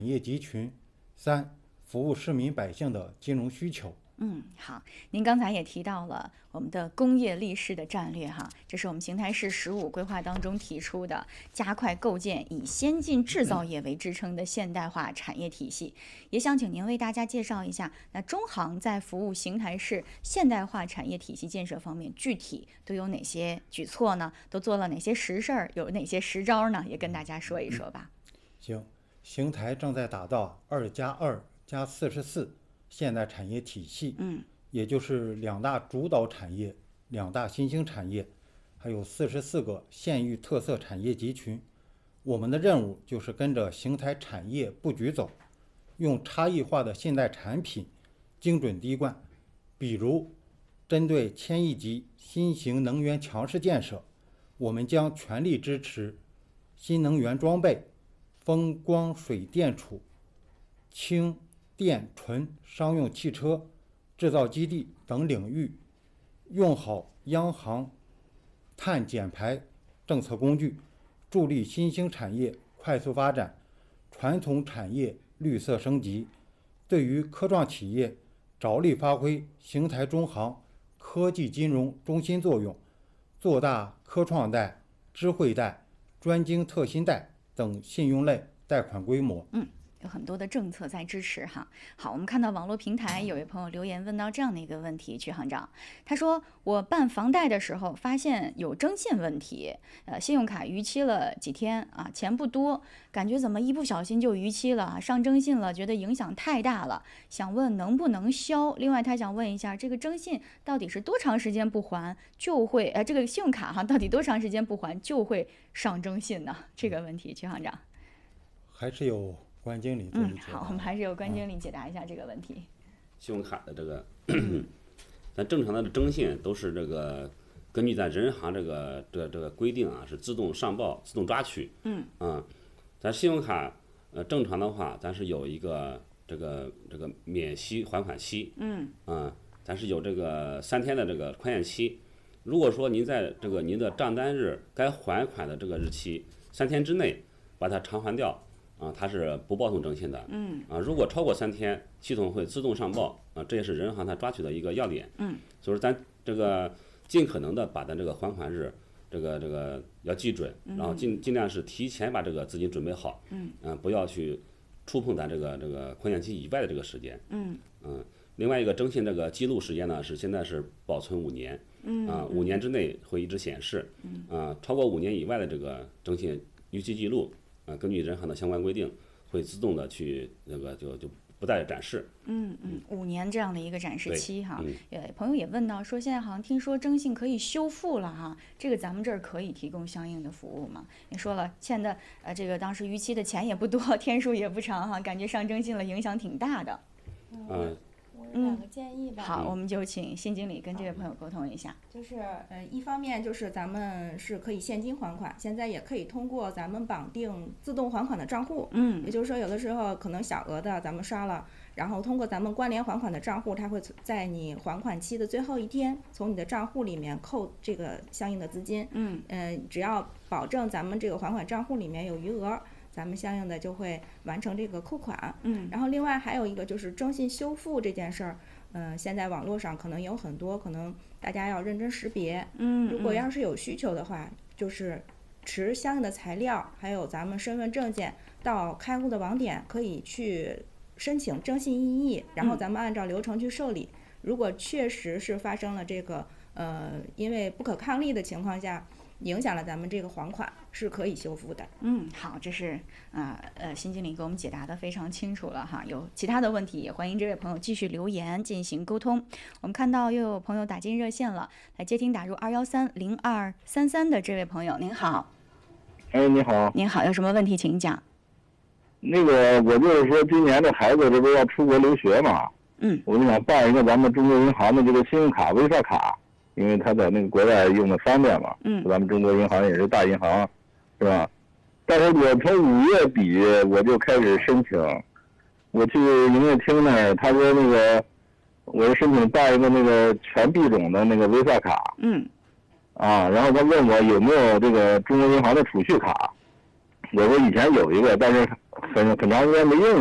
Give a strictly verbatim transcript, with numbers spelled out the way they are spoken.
业集群。三、服务市民百姓的金融需求。 嗯，好，您刚才也提到了我们的工业立市的战略哈，这是我们邢台市“十五”规划当中提出的，加快构建以先进制造业为支撑的现代化产业体系。也想请您为大家介绍一下，那中行在服务邢台市现代化产业体系建设方面，具体都有哪些举措呢？都做了哪些实事儿？有哪些实招呢？也跟大家说一说吧。 行，邢台正在打造二加二加四十四。现代产业体系， 嗯， 也就是两大主导产业、两大新兴产业，还有四十四个县域特色产业集群。我们的任务就是跟着邢台产业布局走，用差异化的现代产品精准滴灌。比如，针对千亿级新型能源强势建设，我们将全力支持新能源装备、风光水电储、氢电纯商用汽车制造基地等领域，用好央行碳减排政策工具，助力新兴产业快速发展，传统产业绿色升级。对于科创企业，着力发挥邢台中行科技金融中心作用，做大科创贷、知会贷、专精特新贷等信用类贷款规模。 嗯。有很多的政策在支持哈。好，我们看到网络平台有位朋友留言问到这样的一个问题，曲行长，他说我办房贷的时候发现有征信问题，呃，信用卡逾期了几天啊，钱不多，感觉怎么一不小心就逾期了，上征信了，觉得影响太大了，想问能不能消？另外他想问一下，这个征信到底是多长时间不还就会，呃，这个信用卡哈到底多长时间不还就会上征信呢？这个问题，曲行长。 还是有关经理嗯，好，我们还是由关经理解答一下这个问题。 信用卡的这个，咱正常的征信都是这个根据咱人行这个这个这个规定啊，是自动上报、自动抓取。 嗯。 啊，咱信用卡呃正常的话，咱是有一个这个这个免息还款期。 嗯。 啊，咱是有这个三天的这个宽限期。如果说您在这个您的账单日该还款的这个日期三天之内把它偿还掉。啊，它是不报送征信的。 嗯。 啊，如果超过三天，系统会自动上报。啊，这也是人行它抓取的一个要点。 嗯。 所以说咱这个尽可能的把咱这个还款日，这个这个要记准，然后尽尽量是提前把这个资金准备好。 嗯。 嗯、啊，不要去触碰咱这个这个宽限期以外的这个时间。 嗯。 嗯，另外一个征信这个记录时间呢，是现在是保存五年。 嗯。 啊，五年之内会一直显示。嗯。啊，超过五年以外的这个征信逾期记录。啊，根据人行的相关规定，会自动的去那个就就不再展示。 嗯嗯，五年这样的一个展示期哈。 嗯。 呃，朋友也问到说，现在好像听说征信可以修复了哈，这个咱们这儿可以提供相应的服务吗？你说了欠的呃这个当时逾期的钱也不多，天数也不长哈，感觉上征信了影响挺大的。 嗯。呃有两个建议吧。 好，我们就请辛经理跟这位朋友沟通一下。 就是呃，一方面就是咱们是可以现金还款，现在也可以通过咱们绑定自动还款的账户。 嗯。 也就是说，有的时候可能小额的咱们刷了，然后通过咱们关联还款的账户，它会在你还款期的最后一天，从你的账户里面扣这个相应的资金。 嗯。 呃，只要保证咱们这个还款账户里面有余额。咱们相应的就会完成这个扣款。 嗯。 然后另外还有一个就是征信修复这件事儿，嗯、呃，现在网络上可能有很多，可能大家要认真识别。 嗯。 如果要是有需求的话，就是持相应的材料，还有咱们身份证件，到开户的网点可以去申请征信异议，然后咱们按照流程去受理。嗯、如果确实是发生了这个呃，因为不可抗力的情况下。影响了咱们这个还款是可以修复的。 嗯，好，这是啊呃, 呃辛经理给我们解答的非常清楚了哈。有其他的问题也欢迎这位朋友继续留言进行沟通。我们看到又有朋友打进热线了，来接听打入二幺三零二三三的这位朋友，您好。 哎，你好。 您好，有什么问题请讲。 那个我就是说，今年这孩子这不要出国留学嘛？ 嗯。 我就想办一个咱们中国银行的这个信用卡 Visa 卡。因为他在那个国外用的方便嘛， 嗯， 咱们中国银行也是大银行，是吧？但是我从五月底我就开始申请，我去营业厅那儿，他说那个我是申请办一个那个全币种的那个 Visa 卡， 嗯， 啊，然后他问我有没有这个中国银行的储蓄卡， 我说以前有一个，但是很很长时间没用